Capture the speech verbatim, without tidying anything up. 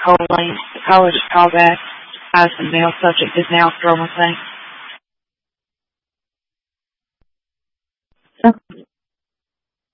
choline. The college callback as the male subject is now stromatine.